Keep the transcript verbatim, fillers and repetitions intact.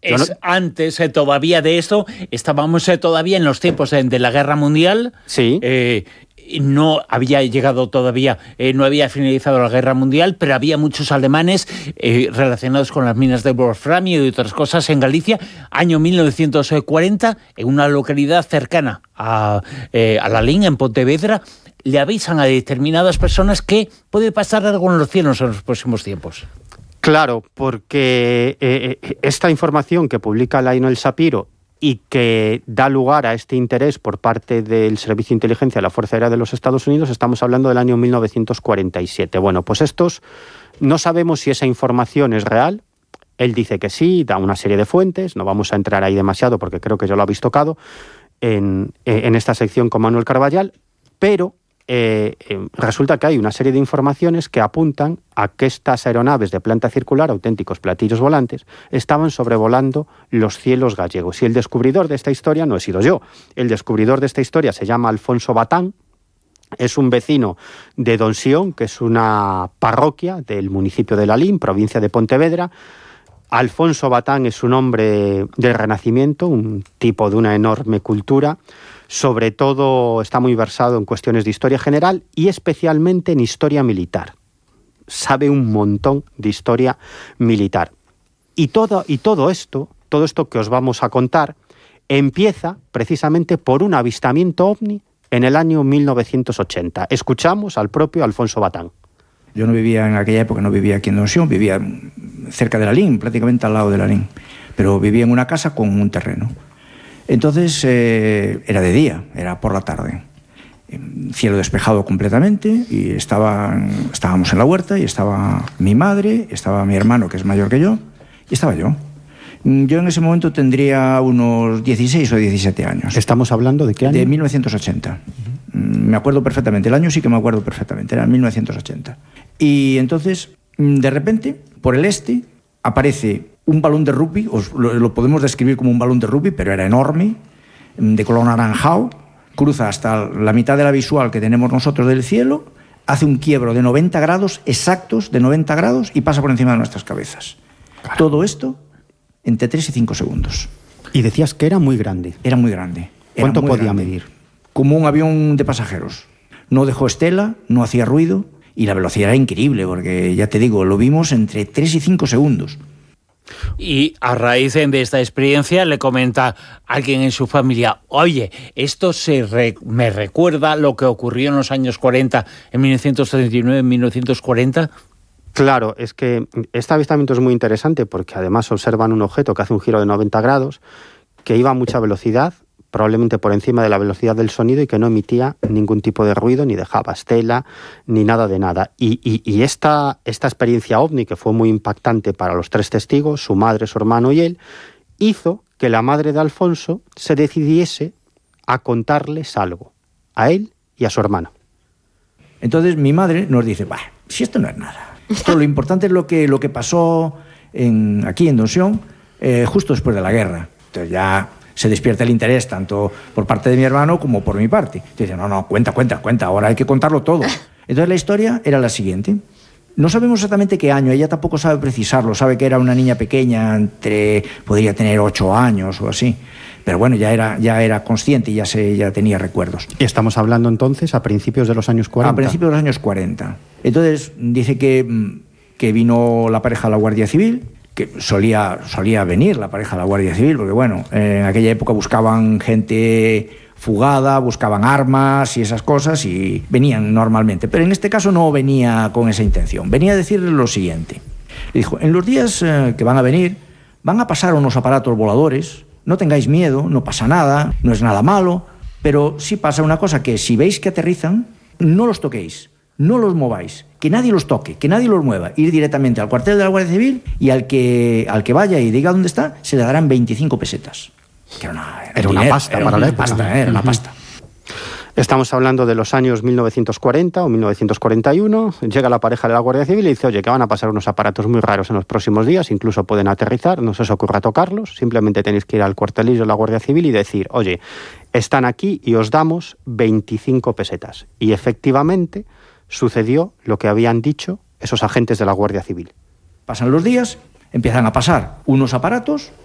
Es no... antes eh, todavía de esto, estábamos eh, todavía en los tiempos eh, de la Guerra Mundial. Sí. Eh, no había llegado todavía, eh, no había finalizado la Guerra Mundial, pero había muchos alemanes eh, relacionados con las minas de wolframio y otras cosas en Galicia. Año mil novecientos cuarenta, en una localidad cercana a, eh, a Lalín, en Pontevedra, le avisan a determinadas personas que puede pasar algo en los cielos en los próximos tiempos. Claro, porque eh, esta información que publica Laino El Sapiro y que da lugar a este interés por parte del Servicio de Inteligencia de la Fuerza Aérea de los Estados Unidos, estamos hablando del año mil novecientos cuarenta y siete. Bueno, pues estos no sabemos si esa información es real. Él dice que sí, da una serie de fuentes, no vamos a entrar ahí demasiado porque creo que ya lo habéis tocado en, en esta sección con Manuel Carballal, pero Eh, eh, resulta que hay una serie de informaciones que apuntan a que estas aeronaves de planta circular, auténticos platillos volantes, estaban sobrevolando los cielos gallegos. Y el descubridor de esta historia no he sido yo. El descubridor de esta historia se llama Alfonso Batán, es un vecino de Don Sion, que es una parroquia del municipio de Lalín, provincia de Pontevedra. Alfonso Batán es un hombre del Renacimiento, un tipo de una enorme cultura. Sobre todo está muy versado en cuestiones de historia general y especialmente en historia militar. Sabe un montón de historia militar. Y todo, y todo esto, todo esto que os vamos a contar, empieza precisamente por un avistamiento ovni en el año mil novecientos ochenta. Escuchamos al propio Alfonso Batán. Yo no vivía en aquella época, no vivía aquí en Don Sion, vivía cerca de Lalín, prácticamente al lado de Lalín, pero vivía en una casa con un terreno. Entonces eh, era de día, era por la tarde, cielo despejado completamente y estaban, estábamos en la huerta y estaba mi madre, estaba mi hermano que es mayor que yo y estaba yo. Yo en ese momento tendría unos dieciséis o diecisiete años. ¿Estamos hablando de qué año? De mil novecientos ochenta. Uh-huh. Me acuerdo perfectamente, el año sí que me acuerdo perfectamente, era mil novecientos ochenta. Y entonces, de repente, por el este, aparece un balón de rugby, os lo, lo podemos describir como un balón de rugby, pero era enorme, de color naranjado, cruza hasta la mitad de la visual que tenemos nosotros del cielo, hace un quiebro de noventa grados, exactos de noventa grados, y pasa por encima de nuestras cabezas. Claro. Todo esto entre tres y cinco segundos. Y decías que era muy grande. Era muy grande. Era ¿Cuánto muy podía grande. medir? Como un avión de pasajeros. No dejó estela, no hacía ruido, y la velocidad era increíble, porque ya te digo, lo vimos entre tres y cinco segundos. Y a raíz de esta experiencia le comenta alguien en su familia: oye, esto se re, me recuerda lo que ocurrió en los años cuarenta, en mil novecientos treinta y nueve, en mil novecientos cuarenta. Claro, es que este avistamiento es muy interesante porque además observan un objeto que hace un giro de noventa grados, que iba a mucha velocidad, probablemente por encima de la velocidad del sonido, y que no emitía ningún tipo de ruido, ni dejaba estela, ni nada de nada. Y, y, y esta, esta experiencia ovni, que fue muy impactante para los tres testigos, su madre, su hermano y él, hizo que la madre de Alfonso se decidiese a contarles algo, a él y a su hermano. Entonces mi madre nos dice: bah, si esto no es nada. Esto, lo importante es lo que, lo que pasó en, aquí en Don Sion, eh, justo después de la guerra. Entonces ya se despierta el interés tanto por parte de mi hermano como por mi parte. Dice: no, no, cuenta, cuenta, cuenta, ahora hay que contarlo todo. Entonces la historia era la siguiente. No sabemos exactamente qué año, ella tampoco sabe precisarlo, sabe que era una niña pequeña, entre podría tener ocho años o así. Pero bueno, ya era, ya era consciente y ya, se, ya tenía recuerdos. Y estamos hablando entonces a principios de los años cuarenta. A principios de los años cuarenta. Entonces dice que, que vino la pareja de la Guardia Civil, que solía, solía venir la pareja de la Guardia Civil, porque bueno, en aquella época buscaban gente fugada, buscaban armas y esas cosas, y venían normalmente. Pero en este caso no venía con esa intención. Venía a decirle lo siguiente. Le dijo: en los días eh, que van a venir, van a pasar unos aparatos voladores. No tengáis miedo, no pasa nada, no es nada malo, pero sí pasa una cosa, que si veis que aterrizan, no los toquéis, no los mováis, que nadie los toque, que nadie los mueva. Ir directamente al cuartel de la Guardia Civil y al que, al que vaya y diga dónde está, se le darán veinticinco pesetas. Que era una, era era una dinero, pasta era para una la época. Pasta, era una pasta. Estamos hablando de los años mil novecientos cuarenta o mil novecientos cuarenta y uno. Llega la pareja de la Guardia Civil y dice: oye, que van a pasar unos aparatos muy raros en los próximos días, incluso pueden aterrizar, no se os ocurra tocarlos, simplemente tenéis que ir al cuartelillo de la Guardia Civil y decir: oye, están aquí y os damos veinticinco pesetas. Y efectivamente sucedió lo que habían dicho esos agentes de la Guardia Civil. Pasan los días, empiezan a pasar unos aparatos